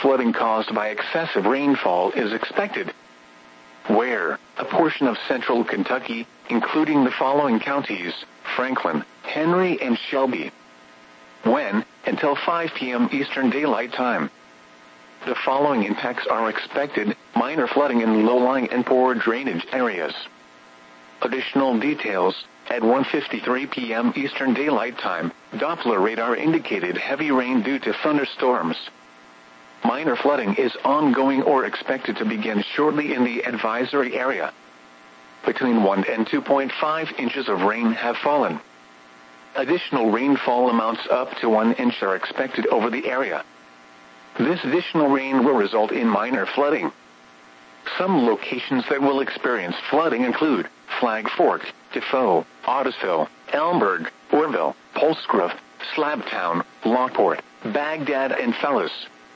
flooding caused by excessive rainfall is expected. Where? A portion of central Kentucky, including the following counties: Franklin, Henry, and Shelby. When? Until 5 p.m. Eastern Daylight Time. The following impacts are expected: minor flooding in low-lying and poor drainage areas. Additional details: at 1:53 p.m. Eastern Daylight Time, Doppler radar indicated heavy rain due to thunderstorms. Minor flooding is ongoing or expected to begin shortly in the advisory area. Between 1 and 2.5 inches of rain have fallen. Additional rainfall amounts up to 1 inch are expected over the area. This additional rain will result in minor flooding. Some locations that will experience flooding include Flag Fork, Defoe, Ottisville, Elmberg, Orville, Polsgrove, Slabtown, Lockport, Baghdad, and Fellis.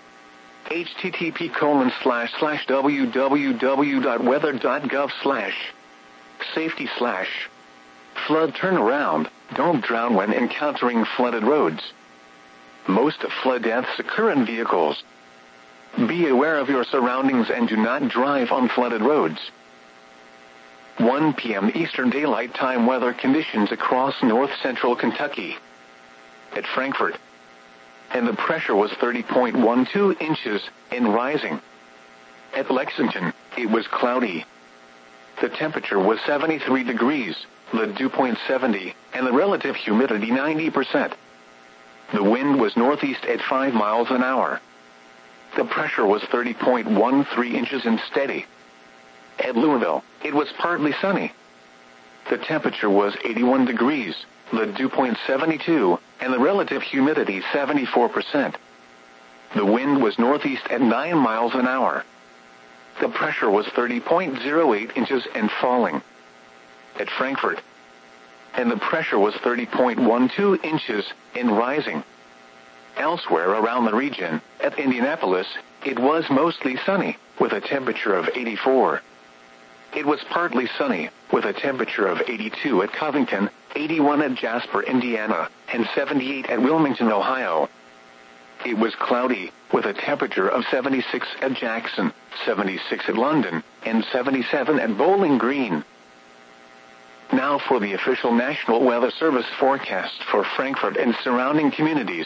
http://www.weather.gov/safety/ flood turnaround. Don't drown when encountering flooded roads. Most flood deaths occur in vehicles. Be aware of your surroundings and do not drive on flooded roads. 1 p.m. Eastern Daylight Time weather conditions across north-central Kentucky. At Frankfort, and the pressure was 30.12 inches and rising. At Lexington, it was cloudy. The temperature was 73 degrees, the dew point 70, and the relative humidity 90%. The wind was northeast at 5 miles an hour. The pressure was 30.13 inches and steady. At Louisville, it was partly sunny. The temperature was 81 degrees, the dew point 72, and the relative humidity 74%. The wind was northeast at 9 miles an hour. The pressure was 30.08 inches and falling. At Frankfort, and the pressure was 30.12 inches and rising. Elsewhere around the region, at Indianapolis, it was mostly sunny, with a temperature of 84. It was partly sunny, with a temperature of 82 at Covington, 81 at Jasper, Indiana, and 78 at Wilmington, Ohio. It was cloudy, with a temperature of 76 at Jackson, 76 at London, and 77 at Bowling Green. Now for the official National Weather Service forecast for Frankfort and surrounding communities.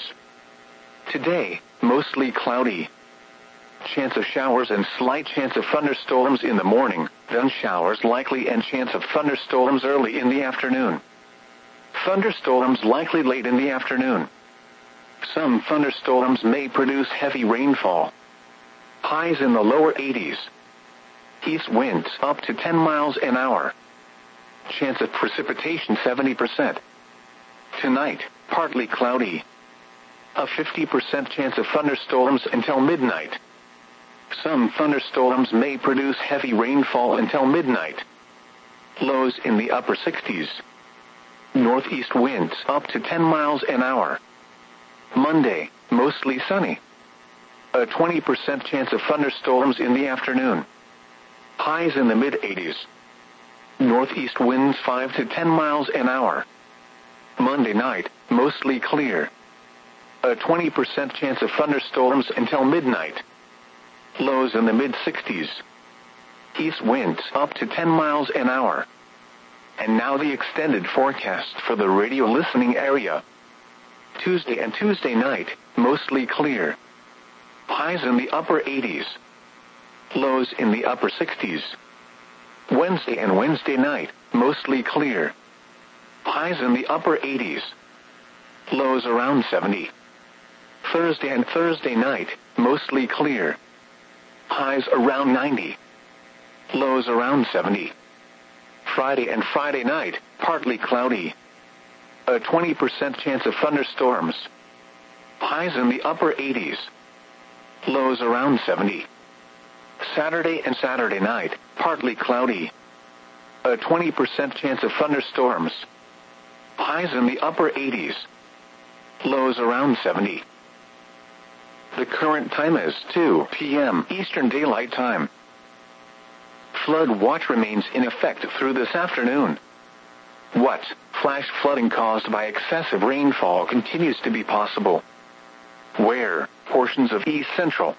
Today, mostly cloudy. Chance of showers and slight chance of thunderstorms in the morning, then showers likely and chance of thunderstorms early in the afternoon. Thunderstorms likely late in the afternoon. Some thunderstorms may produce heavy rainfall. Highs in the lower 80s. East winds up to 10 miles an hour. Chance of precipitation 70%. Tonight, partly cloudy. A 50% chance of thunderstorms until midnight. Some thunderstorms may produce heavy rainfall until midnight. Lows in the upper 60s. Northeast winds up to 10 miles an hour. Monday, mostly sunny. A 20% chance of thunderstorms in the afternoon. Highs in the mid-80s. Northeast winds 5 to 10 miles an hour. Monday night, mostly clear. A 20% chance of thunderstorms until midnight. Lows in the mid-60s. East winds up to 10 miles an hour. And now the extended forecast for the radio listening area. Tuesday and Tuesday night, mostly clear. Highs in the upper 80s. Lows in the upper 60s. Wednesday and Wednesday night, mostly clear. Highs in the upper 80s. Lows around 70. Thursday and Thursday night, mostly clear. Highs around 90. Lows around 70. Friday and Friday night, partly cloudy. A 20% chance of thunderstorms. Highs in the upper 80s. Lows around 70. Saturday and Saturday night, partly cloudy. A 20% chance of thunderstorms. Highs in the upper 80s. Lows around 70. The current time is 2 p.m. Eastern Daylight Time. Flood watch remains in effect through this afternoon. What? Flash flooding caused by excessive rainfall continues to be possible. Where? Portions of East Central,